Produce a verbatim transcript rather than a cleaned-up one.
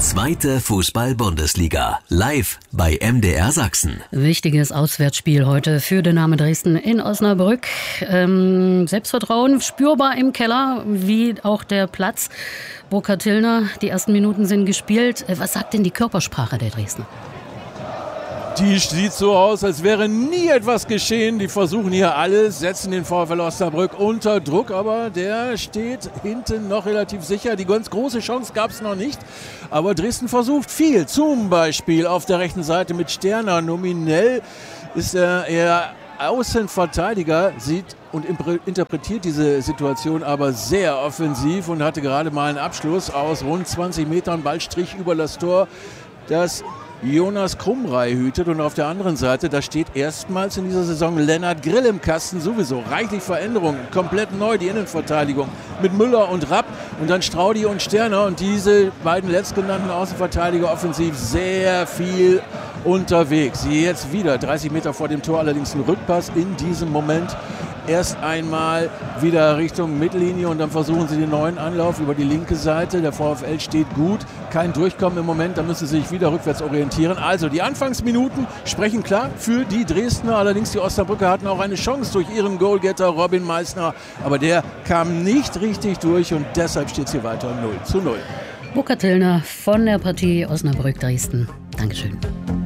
Zweite Fußball-Bundesliga. Live bei M D R Sachsen. Wichtiges Auswärtsspiel heute für Dynamo Dresden in Osnabrück. Ähm, Selbstvertrauen spürbar im Keller, wie auch der Platz. Burkhard Tillner, die ersten Minuten sind gespielt. Was sagt denn die Körpersprache der Dresdner? Die sieht so aus, als wäre nie etwas geschehen. Die versuchen hier alles, setzen den VfL Osnabrück unter Druck, aber der steht hinten noch relativ sicher. Die ganz große Chance gab es noch nicht, aber Dresden versucht viel. Zum Beispiel auf der rechten Seite mit Sterner. Nominell ist er eher Außenverteidiger, sieht und interpretiert diese Situation aber sehr offensiv und hatte gerade mal einen Abschluss aus rund zwanzig Metern, Ballstrich über das Tor, das Jonas Krumrei hütet. Und auf der anderen Seite, da steht erstmals in dieser Saison Lennart Grill im Kasten, sowieso reichlich Veränderungen, komplett neu die Innenverteidigung mit Müller und Rapp und dann Straudi und Sterner, und diese beiden letztgenannten Außenverteidiger offensiv sehr viel unterwegs. Jetzt wieder dreißig Meter vor dem Tor, allerdings ein Rückpass in diesem Moment. Erst einmal wieder Richtung Mittellinie und dann versuchen sie den neuen Anlauf über die linke Seite. Der VfL steht gut, kein Durchkommen im Moment, da müssen sie sich wieder rückwärts orientieren. Also die Anfangsminuten sprechen klar für die Dresdner, allerdings die Osnabrücker hatten auch eine Chance durch ihren Goalgetter Robin Meissner, aber der kam nicht richtig durch und deshalb steht es hier weiter null zu null. Burkhard Tillner von der Partie Osnabrück-Dresden. Dankeschön.